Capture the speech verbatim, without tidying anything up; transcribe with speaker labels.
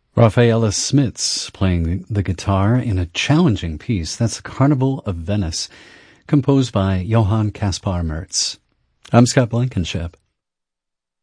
Speaker 1: Rafaela Smits playing the guitar in a challenging piece. That's the Carnival of Venice, composed by Johann Caspar Merz. I'm Scott Blankenship.